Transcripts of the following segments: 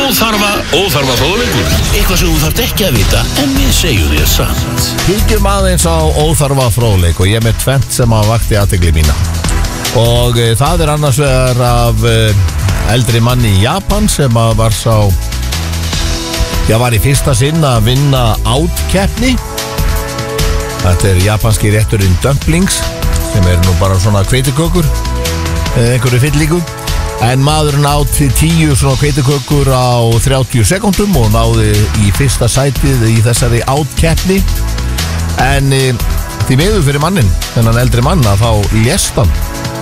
Óþarfa fróðleikur. Eitthvað sem þú þarft ekki að vita, en við segjum þér samt. Kíkjum aðeins á óþarfa fróðleik og ég með tvennt sem að vakti athygli mína. Og það annars vegar af eldri manni í Japan sem að var í fyrsta sinn að vinna átkeppni. Þetta japanski rétturinn dumplings sem nú bara svona hveitikökur einhverju fyllíku. En maðurinn átti 10 svona hveitikökur á 30 sekúndum og náði í fyrsta sætið í þessari átkeppni. En því miður fyrir mannin, þennan eldri mann, að þá lést hann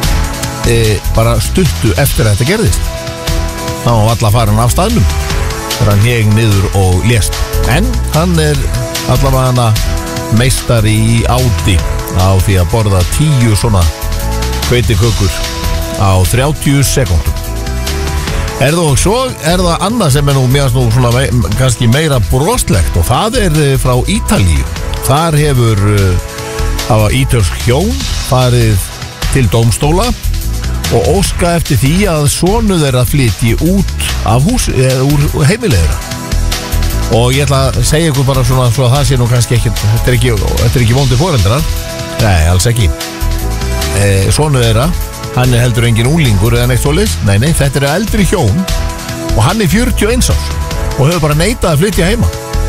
bara stuttu eftir að þetta gerðist. Þá var alla farin af staðnum þegar hann héng niður og lést. En hann allavega meistari í áti á því að borða 10 svona hveitikökur á 30 sekúndum. Og svo það annað sem nú mjög svona kannski meira broslegt og það frá Ítalíu. Þar hafa ítölsk hjón farið til dómstóla og óska eftir því að sonur þeirra flytji út af úr heimili þeirra. Og ég ætla að segja ykkur bara svona svo að það sé nú kannski ekkert, þetta ekki vondi foreldrar. Nei, alls ekki. Sonur þeirra, hann heldur engin unglingur eða neitt svoleiðis. Nei, þetta eldri hjón og hann 41 árs og hefur bara neitað að flytja heima.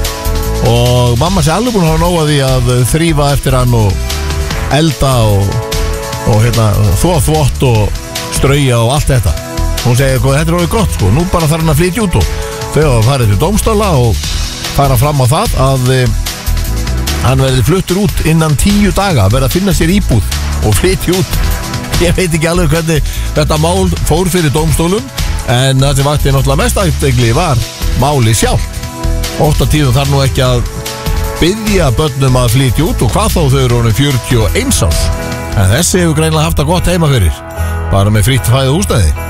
Og mamma sé alveg búin að hafa nóg að því að þrífa eftir hann og elda og þvott og strauja og allt þetta. Hún segir, þetta orðið gott sko, nú bara þarf hann að flytja út og þau hafa farið til dómstóla og fara fram á það að hann verði fluttur út innan 10 daga, verði að finna sér íbúð og flytja út. Ég veit ekki alveg hvernig þetta mál fór fyrir dómstólum, en það sem vakti náttúrulega mest athygli var máli sjálf. 8-10 þarf nú ekki að biðja börnum að flytja út og hvað þá þau eru orðin 41 árs. En þessi hefur greinilega haft það gott heima fyrir, bara með frítt fæðu húsnæði.